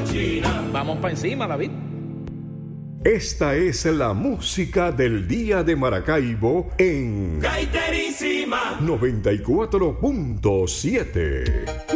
Vamos para encima, David. Esta es la música del día de Maracaibo en Gaiterísima 94.7.